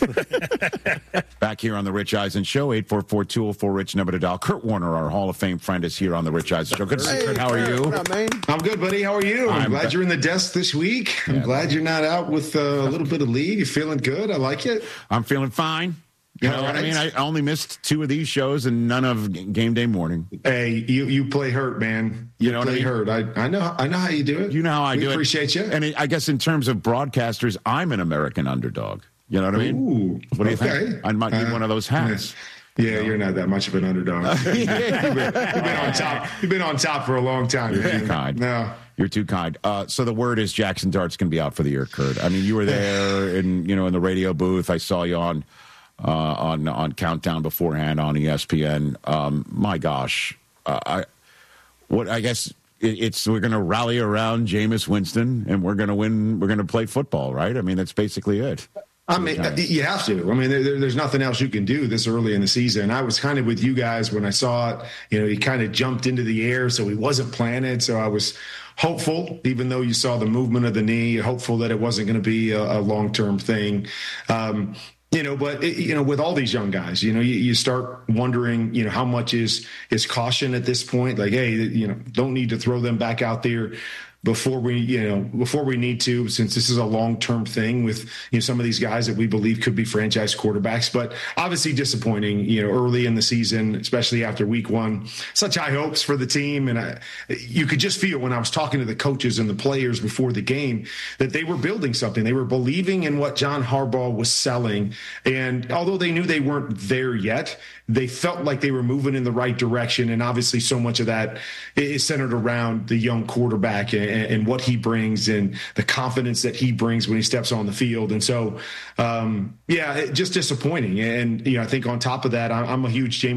Back here on the Rich Eisen Show, 844-204-RICH, number to dial. Kurt Warner, our Hall of Fame friend, is here on the Rich Eisen Show. Good to see you, Kurt. How are you? What up, man? I'm good, buddy. How are you? I'm glad you're in the desk this week. I'm glad you're not out with a little bit of leave. You feeling good? I like it. I'm feeling fine. You know what I mean? I only missed 2 of these shows and none of Game Day Morning. Hey, you play hurt, man. You know what I mean? Hurt. I know how you do it. You know how I do it. Appreciate you. And I guess in terms of broadcasters, I'm an American underdog. You know what I mean? Ooh, what do you think? I might need one of those hats. Yeah, you're not that much of an underdog. You've been on top. You've been on top for a long time. You're too kind. No. You're too kind. So the word is Jackson Dart's going to be out for the year, Kurt. I mean, you were there in the radio booth. I saw you on Countdown beforehand on ESPN. My gosh, I guess we're going to rally around Jameis Winston and we're going to win. We're going to play football, right? I mean, that's basically it. I mean, you have to. I mean, there's nothing else you can do this early in the season. I was kind of with you guys when I saw it. He kind of jumped into the air, so he wasn't planted. So I was hopeful, even though you saw the movement of the knee, hopeful that it wasn't going to be a long-term thing. But with all these young guys, you start wondering, how much is caution at this point? Like, hey, don't need to throw them back out there before we need to, since this is a long-term thing with some of these guys that we believe could be franchise quarterbacks. But obviously disappointing, early in the season, especially after week 1. Such high hopes for the team, and you could just feel when I was talking to the coaches and the players before the game that they were building something. They were believing in what John Harbaugh was selling, and although they knew they weren't there yet, they felt like they were moving in the right direction. And obviously so much of that is centered around the young quarterback and what he brings and the confidence that he brings when he steps on the field. And so, just disappointing. And, I think on top of that, I'm a huge James